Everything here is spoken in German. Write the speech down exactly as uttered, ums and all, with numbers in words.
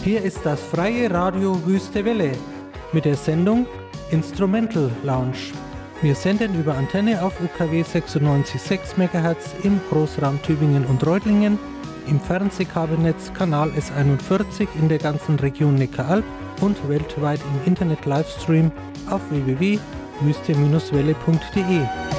Hier ist das freie Radio Wüste Welle mit der Sendung Instrumental Lounge. Wir senden über Antenne auf U K W sechsundneunzig Komma sechs Megahertz im Großraum Tübingen und Reutlingen, im Fernsehkabelnetz Kanal S einundvierzig in der ganzen Region Neckaralb und weltweit im Internet-Livestream auf w w w punkt wüste Bindestrich welle punkt de.